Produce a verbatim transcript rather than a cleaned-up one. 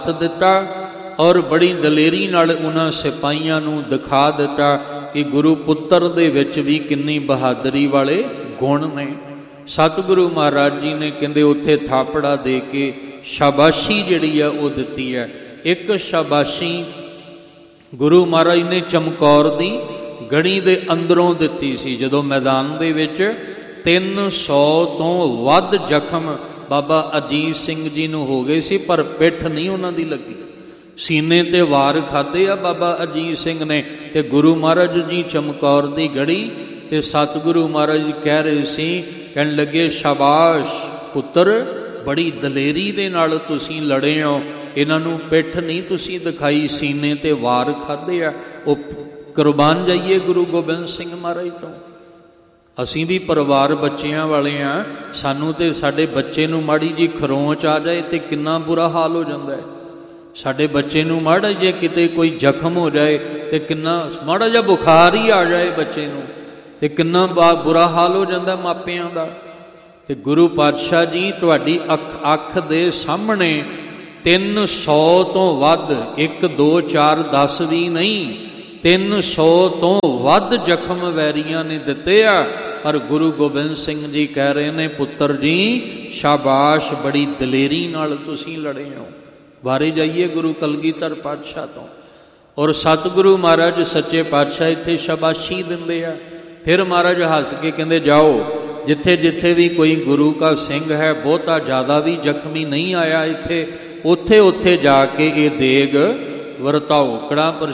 ਦਿੱਤਾ ਔਰ ਬੜੀ ਦਲੇਰੀ ਨਾਲ ਉਹਨਾਂ ਸਿਪਾਹੀਆਂ ਨੂੰ ਦਿਖਾ ਦਿੱਤਾ ਕਿ ਗੁਰੂ ਪੁੱਤਰ ਦੇ ਵਿੱਚ ਵੀ ਕਿੰਨੀ ਬਹਾਦਰੀ ਵਾਲੇ ਗੁਣ ਨੇ। ਸਤਿਗੁਰੂ ਮਹਾਰਾਜ ਜੀ ਨੇ ਕਹਿੰਦੇ ਉੱਥੇ ਥਾਪੜਾ ਦੇ ਕੇ ਸ਼ਾਬਾਸ਼ੀ ਜਿਹੜੀ ਆ ਉਹ ਦਿੱਤੀ ਹੈ। ਇੱਕ ਸ਼ਾਬਾਸ਼ੀ ਗੁਰੂ ਮਹਾਰਾਜ ਨੇ ਚਮਕੌਰ ਦੀ ਗੜੀ ਦੇ ਅੰਦਰੋਂ ਦਿੱਤੀ ਸੀ। ਜਦੋਂ ਮੈਦਾਨ ਦੇ ਵਿੱਚ ਤਿੰਨ ਸੌ ਤੋਂ ਵੱਧ ਜ਼ਖਮ ਬਾਬਾ ਅਜੀਤ ਸਿੰਘ ਜੀ ਨੂੰ ਹੋ ਗਏ ਸੀ, ਪਰ ਪਿੱਠ ਨਹੀਂ ਉਹਨਾਂ ਦੀ ਲੱਗੀ। ਸੀਨੇ ਤੇ ਵਾਰ ਖਾਦੇ ਆ ਬਾਬਾ ਅਜੀਤ ਸਿੰਘ ਨੇ। ਤੇ ਗੁਰੂ ਮਹਾਰਾਜ ਜੀ ਚਮਕੌਰ ਦੀ ਗੜੀ ਤੇ ਸਤਿਗੁਰੂ ਮਹਾਰਾਜ ਜੀ ਕਹਿ ਰਹੇ ਸੀ, ਕਹਿਣ ਲੱਗੇ ਸ਼ਾਬਾਸ਼ ਪੁੱਤਰ, ਬੜੀ ਦਲੇਰੀ ਦੇ ਨਾਲ ਤੁਸੀਂ ਲੜੇ ਹੋ, ਇਹਨਾਂ ਨੂੰ ਪਿੱਠ ਨਹੀਂ ਤੁਸੀਂ ਦਿਖਾਈ, ਸੀਨੇ ਤੇ ਵਾਰ ਖਾਦੇ ਆ। ਉਹ ਕੁਰਬਾਨ ਜਾਈਏ ਗੁਰੂ ਗੋਬਿੰਦ ਸਿੰਘ ਮਹਾਰਾਜ ਤੋਂ। ਅਸੀਂ ਵੀ ਪਰਿਵਾਰ ਬੱਚਿਆਂ ਵਾਲੇ ਹਾਂ, ਸਾਨੂੰ ਤੇ ਸਾਡੇ ਬੱਚੇ ਨੂੰ ਮਾੜੀ ਜੀ ਖਰੋਂਚ ਆ ਜਾਏ ਤੇ ਕਿੰਨਾ ਬੁਰਾ ਹਾਲ ਹੋ ਜਾਂਦਾ ਹੈ। ਸਾਡੇ ਬੱਚੇ ਨੂੰ ਮਾੜਾ ਜੇ ਕਿਤੇ ਕੋਈ ਜ਼ਖਮ ਹੋ ਜਾਏ ਤੇ ਕਿੰਨਾ, ਮਾੜਾ ਜਿਹਾ ਬੁਖਾਰ ਹੀ ਆ ਜਾਏ ਬੱਚੇ ਨੂੰ ਤੇ ਕਿੰਨਾ ਬੁਰਾ ਹਾਲ ਹੋ ਜਾਂਦਾ ਮਾਪਿਆਂ ਦਾ। ਤੇ ਗੁਰੂ ਪਾਤਸ਼ਾਹ ਜੀ ਤੁਹਾਡੀ ਅੱਖ ਅੱਖ ਦੇ ਸਾਹਮਣੇ ਤਿੰਨ ਸੌ ਤੋਂ ਵੱਧ, ਇੱਕ ਦੋ ਚਾਰ ਦਸ ਵੀ ਨਹੀਂ, ਤਿੰਨ ਸੌ ਤੋਂ ਵੱਧ ਜ਼ਖਮ ਵੈਰੀਆਂ ਨੇ ਦਿੱਤੇ ਆ। ਪਰ ਗੁਰੂ ਗੋਬਿੰਦ ਸਿੰਘ ਜੀ ਕਹਿ ਰਹੇ ਨੇ, ਪੁੱਤਰ ਜੀ ਸ਼ਾਬਾਸ਼, ਬੜੀ ਦਲੇਰੀ ਨਾਲ ਤੁਸੀਂ ਲੜੇ ਹੋ। ਵਾਰੇ ਜਾਈਏ ਗੁਰੂ ਕਲਗੀਧਰ ਪਾਤਸ਼ਾਹ ਤੋਂ। ਔਰ ਸਤਿਗੁਰੂ ਮਹਾਰਾਜ ਸੱਚੇ ਪਾਤਸ਼ਾਹ ਇੱਥੇ ਸ਼ਾਬਾਸ਼ੀ ਦਿੰਦੇ ਆ। ਫਿਰ ਮਹਾਰਾਜ ਹੱਸ ਕੇ ਕਹਿੰਦੇ, ਜਾਓ ਜਿੱਥੇ ਜਿੱਥੇ ਵੀ ਕੋਈ ਗੁਰੂ ਕਾ ਸਿੰਘ ਹੈ, ਬਹੁਤਾ ਜ਼ਿਆਦਾ ਵੀ ਜ਼ਖਮੀ ਨਹੀਂ ਆਇਆ ਇੱਥੇ, ਉੱਥੇ ਉੱਥੇ ਜਾ ਕੇ ਇਹ ਦੇਗ ਵਰਤਾਓ। ਕੜਾ